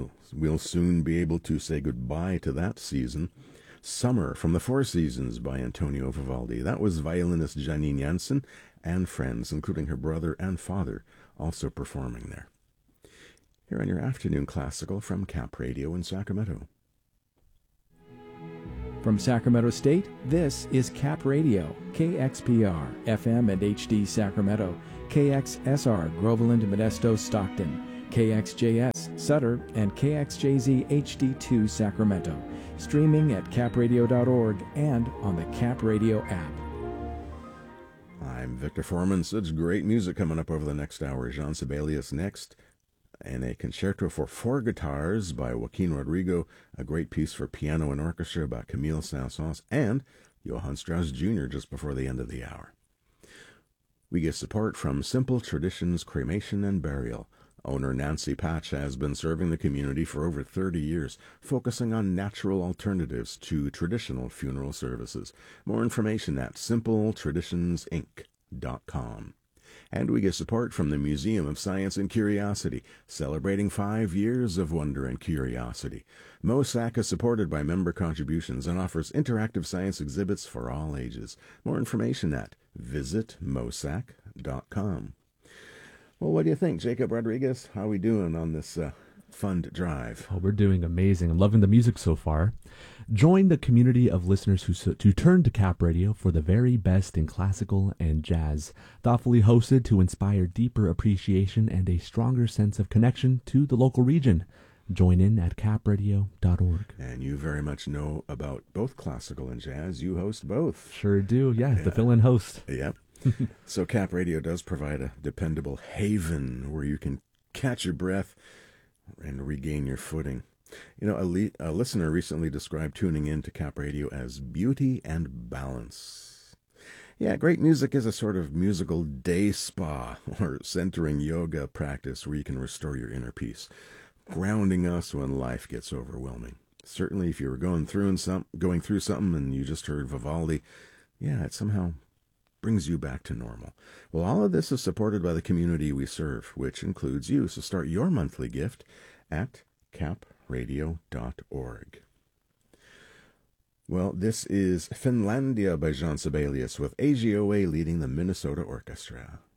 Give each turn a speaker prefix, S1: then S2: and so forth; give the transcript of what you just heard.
S1: We'll soon be able to say goodbye to that season. Summer from the Four Seasons by Antonio Vivaldi. That was violinist Janine Jansen and friends, including her brother and father, also performing there. Here on your afternoon classical from Cap Radio in Sacramento.
S2: From Sacramento State, this is Cap Radio, KXPR, FM and HD Sacramento, KXSR, Groveland, Modesto, Stockton, KXJS, Sutter, and KXJZ HD2 Sacramento, streaming at capradio.org and on the Cap Radio app.
S1: I'm Victor Foreman. Such great music coming up over the next hour. Jean Sibelius next, and a concerto for four guitars by Joaquin Rodrigo, a great piece for piano and orchestra by Camille Saint-Saëns, and Johann Strauss Jr. just before the end of the hour. We get support from Simple Traditions Cremation and Burial. Owner Nancy Patch has been serving the community for over 30 years, focusing on natural alternatives to traditional funeral services. More information at simpletraditionsinc.com. And we get support from the Museum of Science and Curiosity, celebrating 5 years of wonder and curiosity. MOSAC is supported by member contributions and offers interactive science exhibits for all ages. More information at visitmosac.com. Well, what do you think, Jacob Rodriguez? How are we doing on this fund drive?
S3: Oh, we're doing amazing. I'm loving the music so far. Join the community of listeners who turn to Cap Radio for the very best in classical and jazz, thoughtfully hosted to inspire deeper appreciation and a stronger sense of connection to the local region. Join in at capradio.org.
S1: And you very much know about both classical and jazz. You host both.
S3: Sure do, yeah. The fill-in host.
S1: Yep. So Cap Radio does provide a dependable haven where you can catch your breath and regain your footing. You know, a listener recently described tuning in to Cap Radio as beauty and balance. Yeah, great music is a sort of musical day spa or centering yoga practice where you can restore your inner peace, grounding us when life gets overwhelming. Certainly if you were going through something and you just heard Vivaldi, yeah, it somehow brings you back to normal. Well, all of this is supported by the community we serve, which includes you. So start your monthly gift at capradio.org. Well, this is Finlandia by Jean Sibelius with AGOA leading the Minnesota Orchestra.